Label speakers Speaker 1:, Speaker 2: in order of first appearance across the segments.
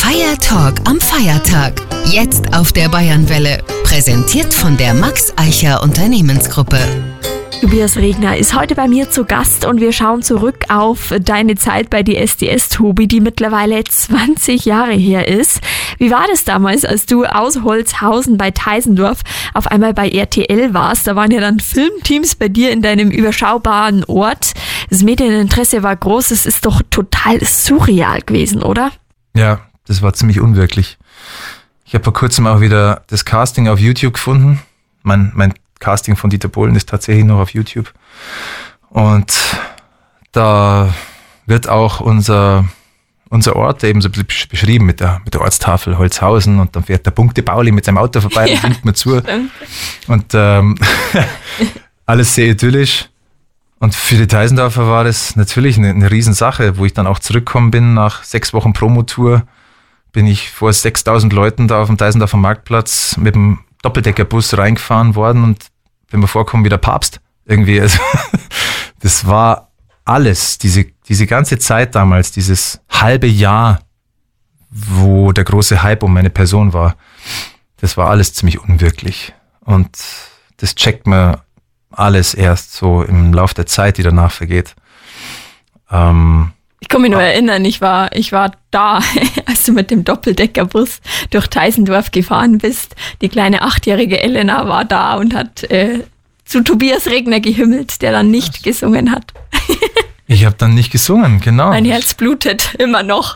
Speaker 1: Fire Talk am Feiertag. Jetzt auf der Bayernwelle. Präsentiert von der Max Eicher Unternehmensgruppe.
Speaker 2: Tobias Regner ist heute bei mir zu Gast und wir schauen zurück auf deine Zeit bei die SDS, Tobi, die mittlerweile 20 Jahre her ist. Wie war das damals, als du aus Holzhausen bei Teisendorf auf einmal bei RTL warst? Da waren ja dann Filmteams bei dir in deinem überschaubaren Ort. Das Medieninteresse war groß. Es ist doch total surreal gewesen, oder?
Speaker 3: Ja, das war ziemlich unwirklich. Ich habe vor kurzem auch wieder das Casting auf YouTube gefunden. Mein Casting von Dieter Bohlen ist tatsächlich noch auf YouTube. Und da wird auch unser Ort eben so beschrieben mit der Ortstafel Holzhausen, und dann fährt der Punkte Pauli mit seinem Auto vorbei und winkt mir zu. Stimmt. Und alles sehr idyllisch. Und für die Teisendorfer war das natürlich eine Riesensache, wo ich dann auch zurückgekommen bin nach 6 Wochen Promotour. Bin ich vor 6.000 Leuten da auf dem Teisendorfer Marktplatz mit dem Doppeldeckerbus reingefahren worden und bin mir vorgekommen wie der Papst irgendwie. Also, das war alles, diese ganze Zeit damals, dieses halbe Jahr, wo der große Hype um meine Person war, das war alles ziemlich unwirklich. Und das checkt man alles erst so im Lauf der Zeit, die danach vergeht.
Speaker 2: Ich kann mich nur erinnern, ich war da, als du mit dem Doppeldeckerbus durch Teisendorf gefahren bist. Die kleine 8-jährige Elena war da und hat zu Tobias Regner gehümmelt, der dann nicht gesungen hat.
Speaker 3: Ich habe dann nicht gesungen, genau.
Speaker 2: Mein Herz blutet immer noch.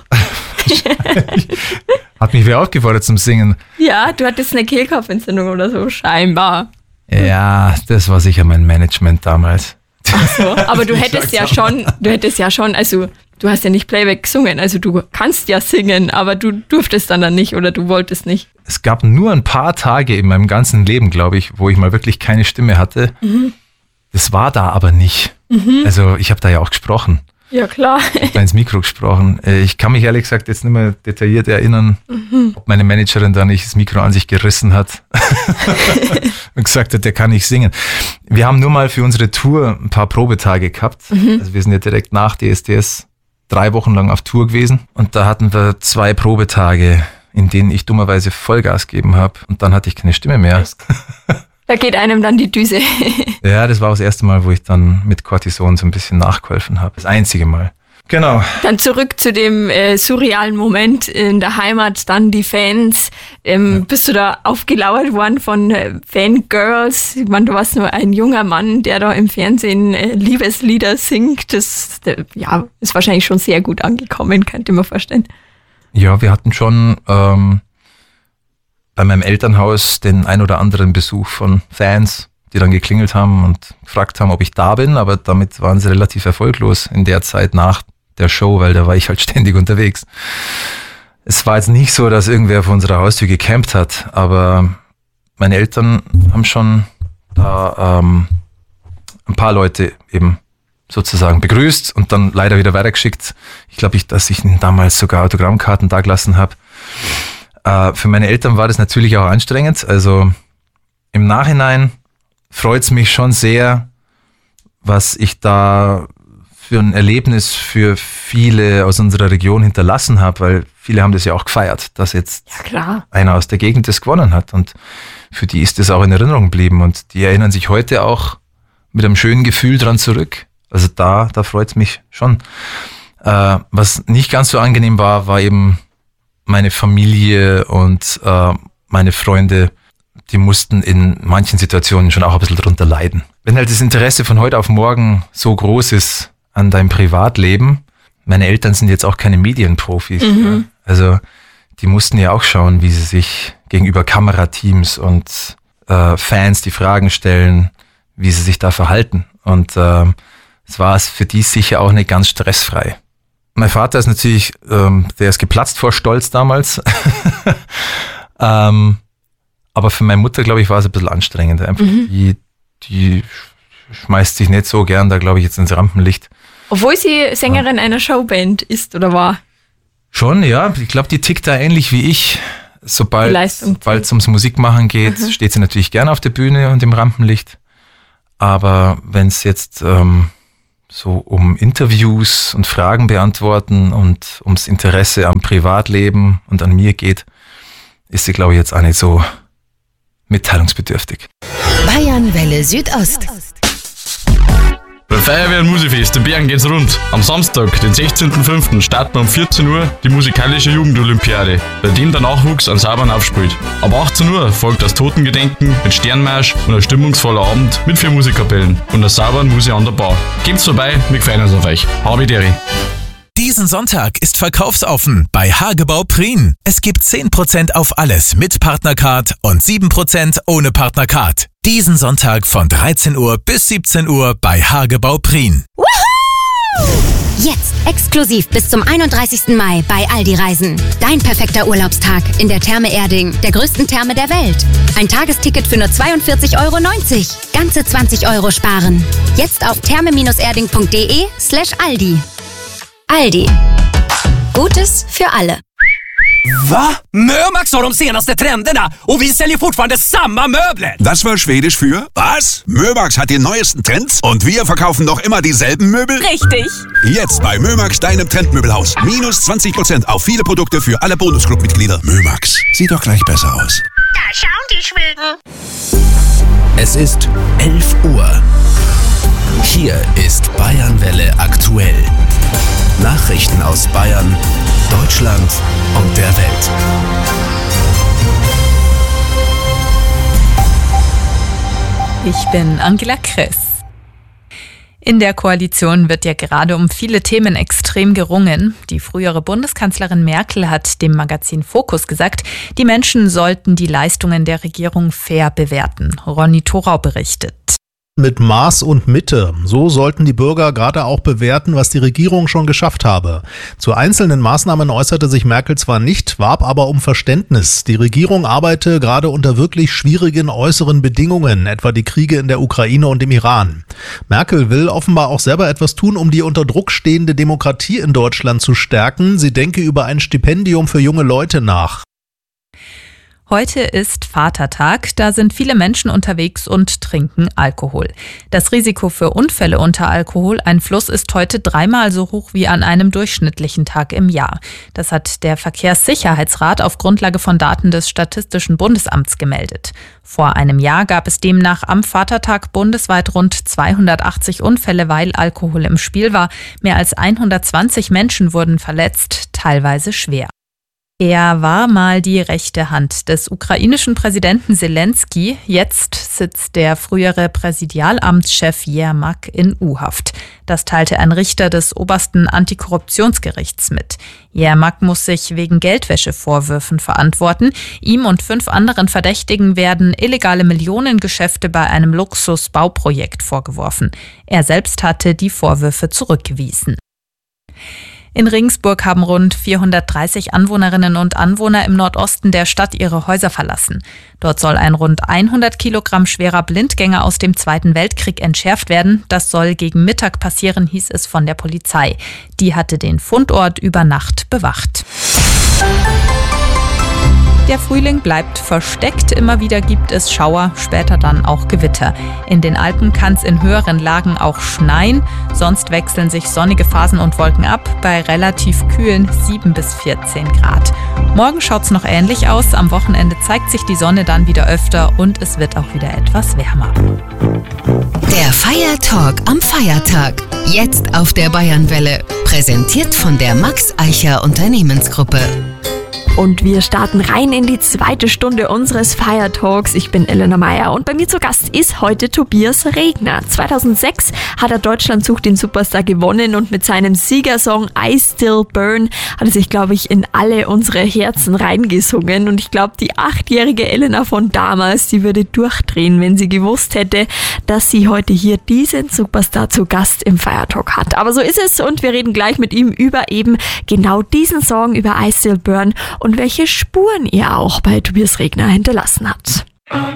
Speaker 3: Hat mich wer aufgefordert zum Singen?
Speaker 2: Ja, du hattest eine Kehlkopfentzündung oder so, scheinbar.
Speaker 3: Ja, das war sicher mein Management damals.
Speaker 2: Ach so, aber du hättest ja schon, also du hast ja nicht Playback gesungen, also du kannst ja singen, aber du durftest dann nicht oder du wolltest nicht.
Speaker 3: Es gab nur ein paar Tage in meinem ganzen Leben, glaube ich, wo ich mal wirklich keine Stimme hatte. Mhm. Das war da aber nicht. Mhm. Also ich habe da ja auch gesprochen.
Speaker 2: Ja, klar.
Speaker 3: Ich habe da ins Mikro gesprochen. Ich kann mich ehrlich gesagt jetzt nicht mehr detailliert erinnern, ob meine Managerin da nicht das Mikro an sich gerissen hat und gesagt hat, der kann nicht singen. Wir haben nur mal für unsere Tour ein paar Probetage gehabt. Also wir sind ja direkt nach DSDS 3 Wochen lang auf Tour gewesen. Und da hatten wir 2 Probetage, in denen ich dummerweise Vollgas gegeben habe. Und dann hatte ich keine Stimme mehr.
Speaker 2: Da geht einem dann die Düse.
Speaker 3: Ja, das war das erste Mal, wo ich dann mit Cortison so ein bisschen nachgeholfen habe. Das einzige Mal. Genau.
Speaker 2: Dann zurück zu dem surrealen Moment in der Heimat, dann die Fans. Bist du da aufgelauert worden von Fangirls? Ich meine, du warst nur ein junger Mann, der da im Fernsehen Liebeslieder singt. Das ist wahrscheinlich schon sehr gut angekommen, könnte man vorstellen.
Speaker 3: Ja, wir hatten schon bei meinem Elternhaus den ein oder anderen Besuch von Fans, die dann geklingelt haben und gefragt haben, ob ich da bin, aber damit waren sie relativ erfolglos in der Zeit nach der Show, weil da war ich halt ständig unterwegs. Es war jetzt nicht so, dass irgendwer vor unserer Haustür gecampt hat, aber meine Eltern haben schon da ein paar Leute eben sozusagen begrüßt und dann leider wieder weitergeschickt. Ich glaube, dass ich ihnen damals sogar Autogrammkarten dagelassen habe. Für meine Eltern war das natürlich auch anstrengend. Also im Nachhinein freut es mich schon sehr, was ich da für ein Erlebnis für viele aus unserer Region hinterlassen habe, weil viele haben das ja auch gefeiert, dass jetzt einer aus der Gegend das gewonnen hat. Und für die ist das auch in Erinnerung geblieben und die erinnern sich heute auch mit einem schönen Gefühl dran zurück. Also da freut es mich schon. Was nicht ganz so angenehm war eben meine Familie und meine Freunde, die mussten in manchen Situationen schon auch ein bisschen drunter leiden. Wenn halt das Interesse von heute auf morgen so groß ist an deinem Privatleben, meine Eltern sind jetzt auch keine Medienprofis. Ja. Also die mussten ja auch schauen, wie sie sich gegenüber Kamerateams und Fans die Fragen stellen, wie sie sich da verhalten. Und es war für die sicher auch nicht ganz stressfrei. Mein Vater ist natürlich, der ist geplatzt vor Stolz damals. Aber für meine Mutter, glaube ich, war es ein bisschen anstrengend. Einfach die schmeißt sich nicht so gern da, glaube ich, jetzt ins Rampenlicht.
Speaker 2: Obwohl sie Sängerin einer Showband ist oder war?
Speaker 3: Schon, ja. Ich glaube, die tickt da ähnlich wie ich. Sobald es ums Musikmachen geht, steht sie natürlich gerne auf der Bühne und im Rampenlicht. Aber wenn es jetzt so um Interviews und Fragen beantworten und ums Interesse am Privatleben und an mir geht, ist sie, glaube ich, jetzt auch nicht so mitteilungsbedürftig.
Speaker 1: Bayernwelle Südost.
Speaker 4: Bei Feuerwehr und Musikfest in Bergen geht's rund. Am Samstag, den 16.05. starten wir um 14 Uhr die musikalische Jugendolympiade, bei dem der Nachwuchs an Saubern aufspielt. Ab 18 Uhr folgt das Totengedenken mit Sternmarsch und ein stimmungsvoller Abend mit 4 Musikkapellen und der Saubern Musik an der Bar. Geht's vorbei, wir freuen uns auf euch. Habe Deri.
Speaker 5: Diesen Sonntag ist verkaufsoffen bei Hagebau Prien. Es gibt 10% auf alles mit Partnercard und 7% ohne Partnercard. Diesen Sonntag von 13 Uhr bis 17 Uhr bei Hagebau Prien.
Speaker 6: Jetzt exklusiv bis zum 31. Mai bei Aldi Reisen. Dein perfekter Urlaubstag in der Therme Erding, der größten Therme der Welt. Ein Tagesticket für nur 42,90 €. Ganze 20 € sparen. Jetzt auf therme-erding.de/Aldi. Aldi. Gutes für alle.
Speaker 7: Va? Mömax har de senaste trenderna och vi säljer fortfarande samma möbler.
Speaker 8: Das war Schwedisch für was? Mömax hat die neuesten Trends und wir verkaufen noch immer dieselben Möbel?
Speaker 2: Richtig.
Speaker 8: Jetzt bei Mömax, deinem Trendmöbelhaus. Minus 20% auf viele Produkte für alle Bonusclub-Mitglieder. Mömax, sieht doch gleich besser aus.
Speaker 9: Da schauen die Schweden.
Speaker 5: Es ist 11 Uhr. Hier ist Bayernwelle aktuell. Nachrichten aus Bayern, Deutschland und der Welt.
Speaker 10: Ich bin Angela Kress. In der Koalition wird ja gerade um viele Themen extrem gerungen. Die frühere Bundeskanzlerin Merkel hat dem Magazin Focus gesagt, die Menschen sollten die Leistungen der Regierung fair bewerten. Ronny Thorau berichtet.
Speaker 11: Mit Maß und Mitte. So sollten die Bürger gerade auch bewerten, was die Regierung schon geschafft habe. Zu einzelnen Maßnahmen äußerte sich Merkel zwar nicht, warb aber um Verständnis. Die Regierung arbeite gerade unter wirklich schwierigen äußeren Bedingungen, etwa die Kriege in der Ukraine und im Iran. Merkel will offenbar auch selber etwas tun, um die unter Druck stehende Demokratie in Deutschland zu stärken. Sie denke über ein Stipendium für junge Leute nach.
Speaker 10: Heute ist Vatertag, da sind viele Menschen unterwegs und trinken Alkohol. Das Risiko für Unfälle unter Alkoholeinfluss ist heute 3-mal so hoch wie an einem durchschnittlichen Tag im Jahr. Das hat der Verkehrssicherheitsrat auf Grundlage von Daten des Statistischen Bundesamts gemeldet. Vor einem Jahr gab es demnach am Vatertag bundesweit rund 280 Unfälle, weil Alkohol im Spiel war. Mehr als 120 Menschen wurden verletzt, teilweise schwer. Er war mal die rechte Hand des ukrainischen Präsidenten Zelensky. Jetzt sitzt der frühere Präsidialamtschef Jermak in U-Haft. Das teilte ein Richter des obersten Antikorruptionsgerichts mit. Jermak muss sich wegen Geldwäschevorwürfen verantworten. Ihm und 5 anderen Verdächtigen werden illegale Millionengeschäfte bei einem Luxusbauprojekt vorgeworfen. Er selbst hatte die Vorwürfe zurückgewiesen. In Regensburg haben rund 430 Anwohnerinnen und Anwohner im Nordosten der Stadt ihre Häuser verlassen. Dort soll ein rund 100 Kilogramm schwerer Blindgänger aus dem Zweiten Weltkrieg entschärft werden. Das soll gegen Mittag passieren, hieß es von der Polizei. Die hatte den Fundort über Nacht bewacht. Der Frühling bleibt versteckt, immer wieder gibt es Schauer, später dann auch Gewitter. In den Alpen kann es in höheren Lagen auch schneien, sonst wechseln sich sonnige Phasen und Wolken ab, bei relativ kühlen 7 bis 14 Grad. Morgen schaut es noch ähnlich aus, am Wochenende zeigt sich die Sonne dann wieder öfter und es wird auch wieder etwas wärmer.
Speaker 1: Der Feiertalk am Feiertag, jetzt auf der Bayernwelle, präsentiert von der Max Eicher Unternehmensgruppe.
Speaker 2: Und wir starten rein in die zweite Stunde unseres Feiertalks. Ich bin Elena Meyer und bei mir zu Gast ist heute Tobias Regner. 2006 hat er Deutschland sucht den Superstar gewonnen und mit seinem Siegersong I Still Burn hat er sich, glaube ich, in alle unsere Herzen reingesungen. Und ich glaube, die 8-jährige Elena von damals, die würde durchdrehen, wenn sie gewusst hätte, dass sie heute hier diesen Superstar zu Gast im Feiertalk hat. Aber so ist es und wir reden gleich mit ihm über eben genau diesen Song, über I Still Burn und welche Spuren er auch bei Tobias Regner hinterlassen hat.